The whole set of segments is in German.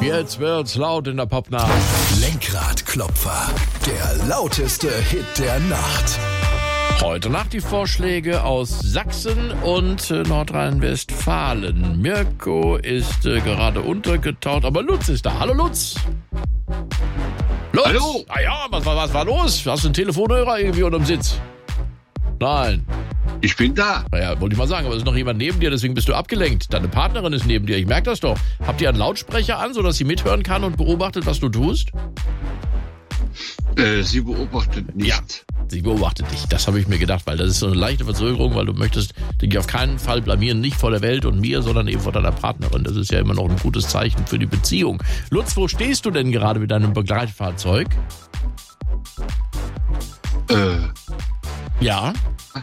Jetzt wird's laut in der Popnacht. Lenkradklopfer, der lauteste Hit der Nacht. Heute Nacht die Vorschläge aus Sachsen und Nordrhein-Westfalen. Mirko ist gerade untergetaucht, aber Lutz ist da. Hallo Lutz. Lutz. Hallo. Ah ja, was war los? Hast du einen Telefonhörer irgendwie unterm Sitz? Nein. Ich bin da. Naja, wollte ich mal sagen, aber es ist noch jemand neben dir, deswegen bist du abgelenkt. Deine Partnerin ist neben dir, ich merke das doch. Habt ihr einen Lautsprecher an, sodass sie mithören kann und beobachtet, was du tust? Sie beobachtet nicht. Ja, sie beobachtet dich. Das habe ich mir gedacht, weil das ist so eine leichte Verzögerung, weil du möchtest dich auf keinen Fall blamieren, nicht vor der Welt und mir, sondern eben vor deiner Partnerin. Das ist ja immer noch ein gutes Zeichen für die Beziehung. Lutz, wo stehst du denn gerade mit deinem Begleitfahrzeug? Ja?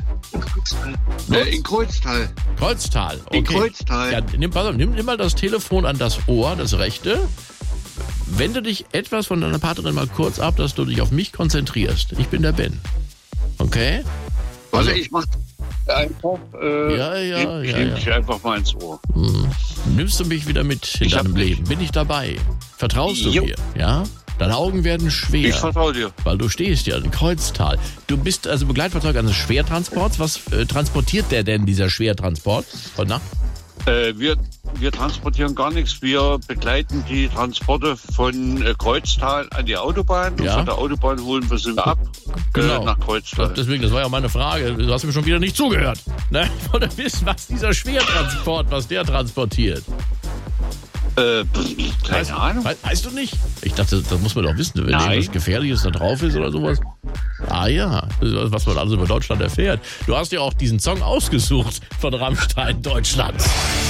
In Kreuztal. Kreuztal, okay. In Kreuztal. Ja, nimm mal das Telefon an das Ohr, das rechte. Wende dich etwas von deiner Partnerin mal kurz ab, dass du dich auf mich konzentrierst. Ich bin der Ben. Okay? Warte, ich mach einfach. Nehm dich einfach mal ins Ohr. Nimmst du mich wieder mit in deinem Leben? Bin ich dabei? Vertraust du mir? Ja? Deine Augen werden schwer. Ich vertraue dir. Weil du stehst ja in Kreuztal. Du bist also Begleitfahrzeug eines Schwertransports. Was transportiert der denn, dieser Schwertransport? Heute Nacht? Wir transportieren gar nichts. Wir begleiten die Transporte von Kreuztal an die Autobahn. Ja. Und von der Autobahn holen wir sie ab nach Kreuztal. Deswegen, das war ja meine Frage. Du hast mir schon wieder nicht zugehört. Ne? Ich wollte wissen, was dieser Schwertransport, was der transportiert. Keine Ahnung. Weißt du nicht? Ich dachte, das muss man doch wissen, wenn irgendwas Gefährliches da drauf ist oder sowas. Ah ja, was man alles über Deutschland erfährt. Du hast ja auch diesen Song ausgesucht von Rammstein, Deutschland.